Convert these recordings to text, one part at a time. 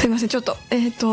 すいません、ちょっと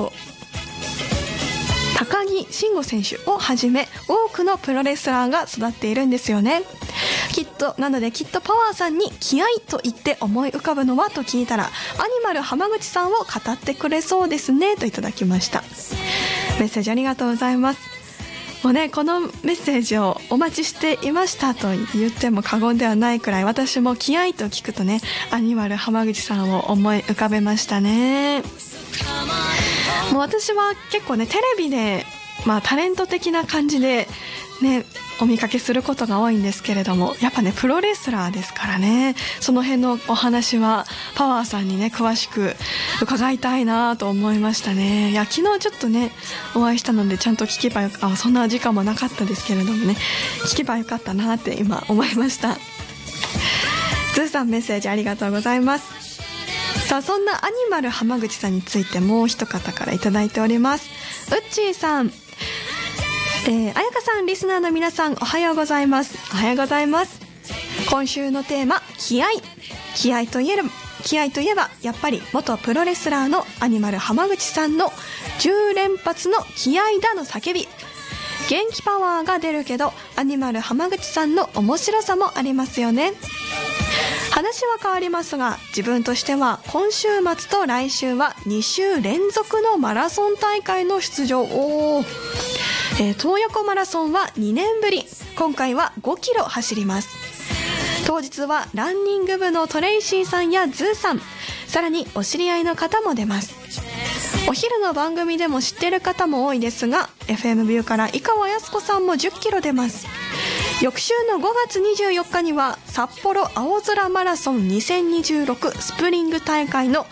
高木慎吾選手をはじめ多くのプロレスラーが育っているんですよね。なのできっとパワーさんに気合と言って思い浮かぶのはと聞いたら、アニマル浜口さんを語ってくれそうですねといただきました。メッセージありがとうございます。もうね、このメッセージをお待ちしていましたと言っても過言ではないくらい、私も気合と聞くとね、アニマル浜口さんを思い浮かべましたね。もう私は結構ね、テレビでタレント的な感じでね、お見かけすることが多いんですけれども、やっぱねプロレスラーですからね、その辺のお話はパワーさんにね詳しく伺いたいなと思いましたね。いや、昨日ちょっとねお会いしたのでちゃんと聞けばそんな時間もなかったですけれどもね、聞けばよかったなって今思いました。ズーさん、メッセージありがとうございます。さあ、そんなアニマル浜口さんについてもう一方からいただいております。うっちーさん、あやかさん、リスナーの皆さん、おはようございます。おはようございます。今週のテーマ、気合といえばやっぱり元プロレスラーのアニマル浜口さんの10連発の気合だの叫び。元気パワーが出るけどアニマル浜口さんの面白さもありますよね。話は変わりますが、自分としては今週末と来週は2週連続のマラソン大会の出場。洞爺湖マラソンは2年ぶり、今回は5キロ走ります。当日はランニング部のトレイシーさんやズーさん、さらにお知り合いの方も出ます。お昼の番組でも知ってる方も多いですが、 FM ビューから井川靖子さんも10キロ出ます。翌週の5月24日には札幌青空マラソン2026スプリング大会の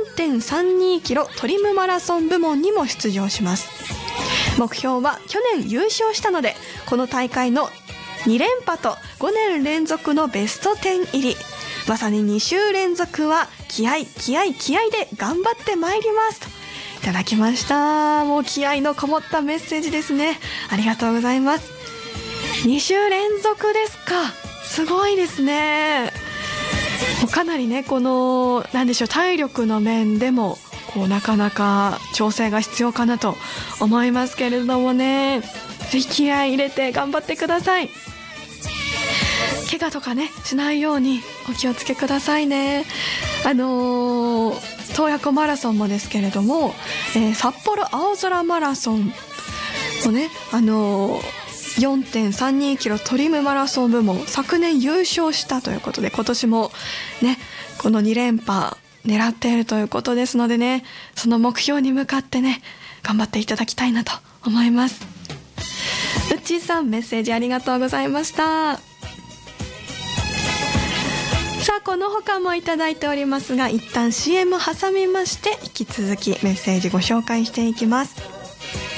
4.32 キロトリムマラソン部門にも出場します。目標は去年優勝したので、この大会の2連覇と5年連続のベスト10入り、まさに2週連続は気合で頑張ってまいりますといただきました。もう気合のこもったメッセージですね。ありがとうございます。2週連続ですか、すごいですね。もうかなりね、この体力の面でもなかなか調整が必要かなと思いますけれどもね、ぜひ気合い入れて頑張ってください。怪我とかねしないようにお気をつけくださいね。洞爺湖マラソンもですけれども、札幌青空マラソンをね4.32 キロトリムマラソン部門昨年優勝したということで、今年もねこの2連覇狙っているということですのでね、その目標に向かってね頑張っていただきたいなと思います。うっちーさん、メッセージありがとうございました。さあ、この他もいただいておりますが、一旦 CM 挟みまして引き続きメッセージご紹介していきます。